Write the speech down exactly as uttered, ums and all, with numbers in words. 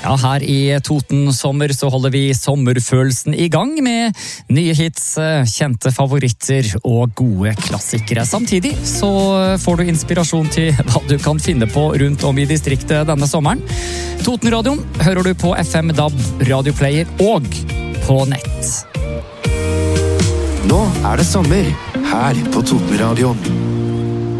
Ja, her i Toten Sommer så holder vi sommerfølelsen i gang med nye hits, kjente favoritter og gode klassikere. Samtidig så får du inspirasjon til hva du kan finne på rundt om i distriktet denne sommeren. Totenradioen hører du på F M, D A B, Radioplayer og på nett. Nå er det sommer her på Totenradioen.